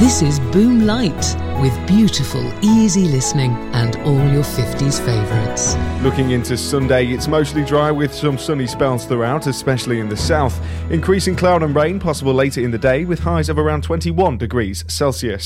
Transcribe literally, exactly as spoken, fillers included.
This is Boom Light, with beautiful, easy listening and all your fifties favourites. Looking into Sunday, it's mostly dry with some sunny spells throughout, especially in the south. Increasing cloud and rain possible later in the day with highs of around twenty-one degrees Celsius.